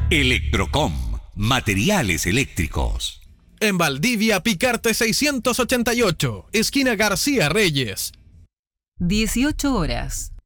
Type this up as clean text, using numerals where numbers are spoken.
Electrocom, materiales eléctricos. En Valdivia, Picarte 688, esquina García Reyes. 18 horas.